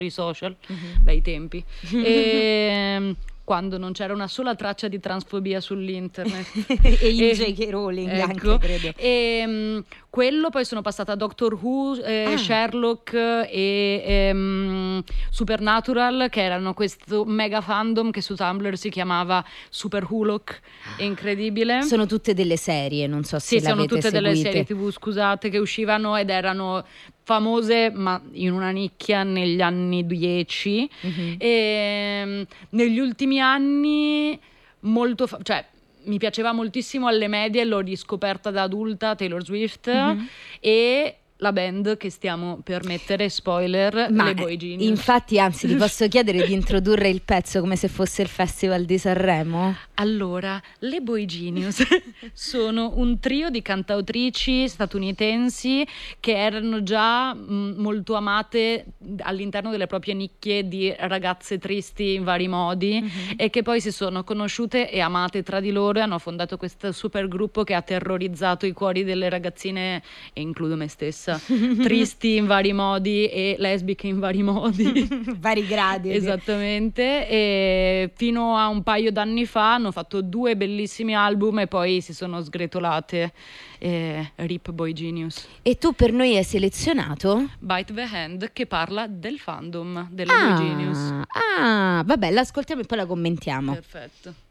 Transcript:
i social, Mhm. bei tempi. E quando non c'era una sola traccia di transfobia sull'internet. E in E- J.K. Rowling ecco. anche, credo. E quello, poi sono passata a Doctor Who, Ah. Sherlock e Supernatural, che erano questo mega fandom che su Tumblr si chiamava Super Hulock. È incredibile. Sono tutte delle serie, non so Sì, se sono l'avete tutte delle serie seguite. TV, scusate, che uscivano ed erano famose, ma in una nicchia negli anni 10. Mhm. E negli ultimi anni cioè mi piaceva moltissimo alle medie, l'ho riscoperta da adulta, Taylor Swift, Mhm. e la band che stiamo per mettere, spoiler, Ma le Boy Genius. infatti, anzi, ti posso chiedere di introdurre il pezzo come se fosse il Festival di Sanremo? Allora, le Boy Genius sono un trio di cantautrici statunitensi che erano già molto amate all'interno delle proprie nicchie di ragazze tristi in vari modi, e che poi si sono conosciute e amate tra di loro e hanno fondato questo super gruppo che ha terrorizzato i cuori delle ragazzine, e includo me stessa, tristi in vari modi e lesbiche in vari modi. Vari gradi. Esattamente, e fino a un paio d'anni fa hanno fatto 2 bellissimi album e poi si sono sgretolate. Rip Boy Genius. E tu per noi hai selezionato? Bite the Hand, che parla del fandom delle Boy Genius. Vabbè, l'ascoltiamo e poi la commentiamo. Perfetto.